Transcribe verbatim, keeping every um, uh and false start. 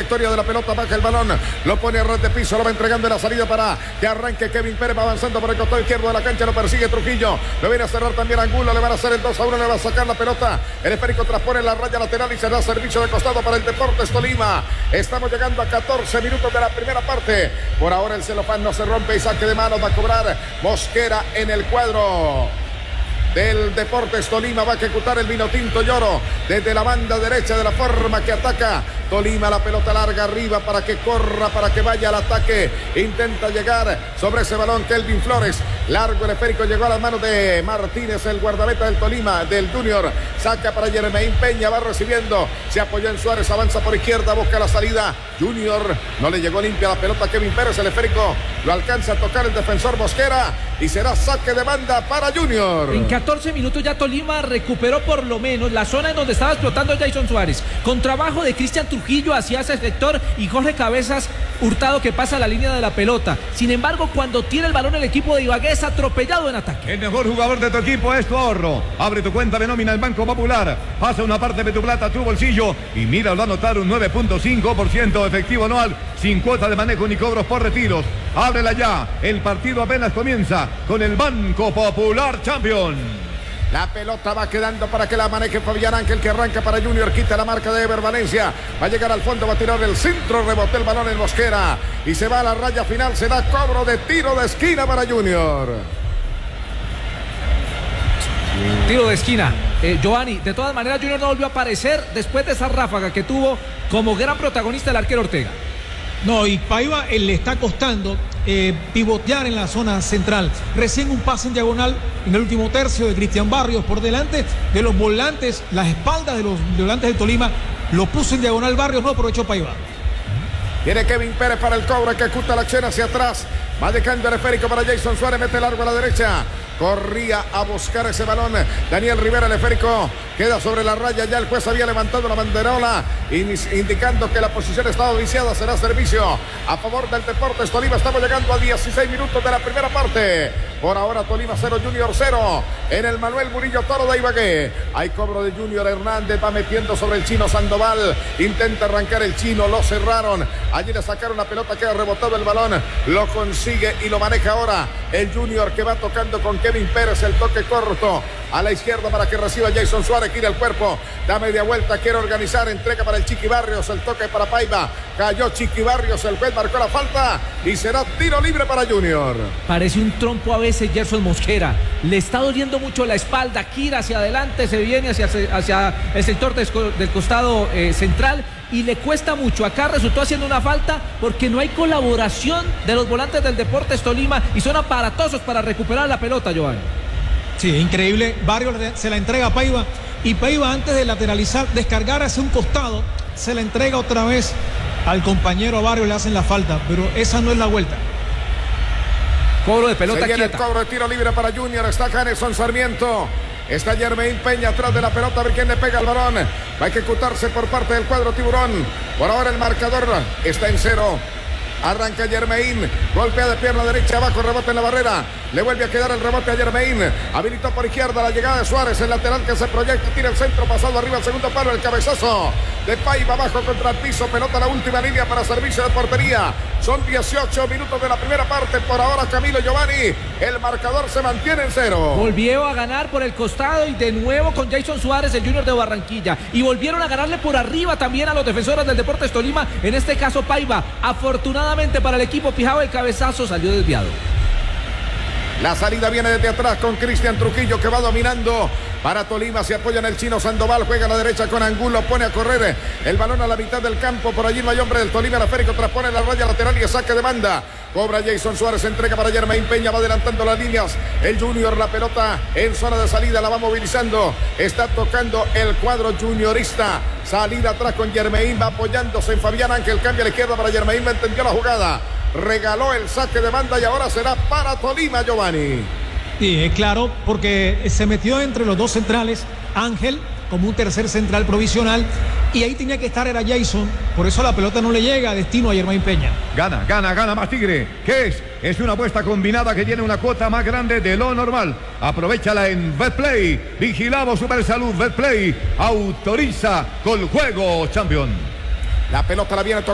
trayectoria de la pelota, baja el balón, lo pone a red de piso, lo va entregando en la salida para que arranque Kevin Pérez, va avanzando por el costado izquierdo de la cancha, lo persigue Trujillo, lo viene a cerrar también Angulo, le van a hacer el dos a uno, le va a sacar la pelota, el esférico transpone la raya lateral y será servicio de costado para el Deportes Tolima. Estamos llegando a catorce minutos de la primera parte, por ahora el celofán no se rompe y saque de manos va a cobrar Mosquera en el cuadro del Deportes Tolima. Va a ejecutar el vino tinto Lloro desde la banda derecha, de la forma que ataca Tolima, la pelota larga arriba para que corra, para que vaya al ataque, intenta llegar sobre ese balón Kelvin Flores, largo el esférico, llegó a las manos de Martínez, el guardameta del Tolima, del Junior, saca para Jermaine Peña, va recibiendo, se apoyó en Suárez, avanza por izquierda, busca la salida, Junior, no le llegó limpia la pelota a Kevin Pérez, el esférico lo alcanza a tocar el defensor Mosquera y será saque de banda para Junior. En catorce minutos ya Tolima recuperó por lo menos la zona en donde estaba explotando Jason Suárez, con trabajo de Cristian Trujillo hacia ese sector y Jorge Cabezas Hurtado que pasa la línea de la pelota. Sin embargo, cuando tiene el balón el equipo de Ibagué es atropellado en ataque. El mejor jugador de tu equipo es tu ahorro. Abre tu cuenta de nómina en Banco Popular, pasa una parte de tu plata a tu bolsillo y mira, va a anotar un nueve punto cinco por ciento efectivo anual, sin cuota de manejo ni cobros por retiros. Ábrela ya, el partido apenas comienza con el Banco Popular Champion. La pelota va quedando para que la maneje Fabián Ángel, que arranca para Junior, quita la marca de Ever Valencia, va a llegar al fondo, va a tirar el centro, rebotó el balón en Mosquera y se va a la raya final, se da cobro de tiro de esquina para Junior. Tiro de esquina. Eh, Giovanni, de todas maneras Junior no volvió a aparecer después de esa ráfaga que tuvo como gran protagonista el arquero Ortega. No, y Paiva eh, le está costando eh, pivotear en la zona central. Recién un pase en diagonal en el último tercio de Cristian Barrios por delante de los volantes, las espaldas de los volantes del Tolima, lo puso en diagonal Barrios, no aprovechó Paiva. Viene Kevin Pérez para el cobro, que ejecuta la acción hacia atrás, va dejando el esférico para Jason Suárez, mete largo a la derecha. Corría a buscar ese balón Daniel Rivera, el esférico queda sobre la raya, ya el juez había levantado la banderola indicando que la posición estaba viciada, será servicio a favor del Deportes Tolima. Estamos llegando a dieciséis minutos de la primera parte, por ahora Tolima cero, Junior cero, en el Manuel Murillo Toro de Ibagué. Hay cobro de Junior, Hernández va metiendo sobre el chino Sandoval, intenta arrancar el chino, lo cerraron, allí le sacaron la pelota, queda rebotado el balón, lo consigue y lo maneja ahora el Junior, que va tocando con Kevin Pérez, el toque corto a la izquierda para que reciba Jason Suárez, gira el cuerpo, da media vuelta, quiere organizar, entrega para el Chiqui Barrios, el toque para Paiva, cayó Chiqui Barrios, el juez marcó la falta y será tiro libre para Junior. Parece un trompo a veces Gerson Mosquera, le está doliendo mucho la espalda, gira hacia adelante, se viene hacia, hacia el sector del, del costado eh, central y le cuesta mucho. Acá resultó haciendo una falta porque no hay colaboración de los volantes del Deportes Tolima y son aparatosos para recuperar la pelota, Giovanni. Sí, increíble. Barrios se la entrega a Paiva y Paiva, antes de lateralizar, descargar hacia un costado, se la entrega otra vez al compañero Barrios, le hacen la falta, pero esa no es la vuelta. Cobro de pelota se viene quieta. El cobro de tiro libre para Junior, está Janeson Sarmiento, está Jermaine Peña atrás de la pelota, a ver quién le pega al balón. Va a ejecutarse por parte del cuadro tiburón. Por ahora el marcador está en cero. Arranca Jermaine, golpea de pierna derecha abajo, rebote en la barrera, le vuelve a quedar el rebote a Jermaine, habilitó por izquierda la llegada de Suárez, el lateral que se proyecta, tira el centro, pasado arriba, el segundo palo, el cabezazo de Paiva abajo contra el piso, pelota a la última línea para servicio de portería. Son dieciocho minutos de la primera parte, por ahora Camilo Giovanni, el marcador se mantiene en cero. Volvió a ganar por el costado y de nuevo con Jason Suárez, el Junior de Barranquilla, y volvieron a ganarle por arriba también a los defensores del Deportes Tolima, en este caso Paiva. Afortunadamente para el equipo Pijao, el cabezazo salió desviado. La salida viene desde atrás con Cristian Trujillo, que va dominando para Tolima, se apoya en el chino Sandoval, juega a la derecha con Angulo, pone a correr el balón a la mitad del campo, por allí no hay hombre del Tolima, el esférico transpone la raya lateral y saque de banda, cobra Jason Suárez, entrega para Jermaine Peña, va adelantando las líneas, el Junior, la pelota en zona de salida, la va movilizando, está tocando el cuadro juniorista, salida atrás con Jermaine, va apoyándose en Fabián Ángel, cambia a la izquierda para Jermaine, no entendió la jugada, regaló el saque de banda y ahora será para Tolima, Giovanni. Sí, claro, porque se metió entre los dos centrales, Ángel como un tercer central provisional, y ahí tenía que estar era Jason, por eso la pelota no le llega a destino a Jermaine Peña. Gana, gana, gana más Tigre. ¿Qué es? Es una apuesta combinada que tiene una cuota más grande de lo normal. Aprovéchala en Betplay. Vigilamos Supersalud. Betplay autoriza con juego, champion. La pelota la viene tocando.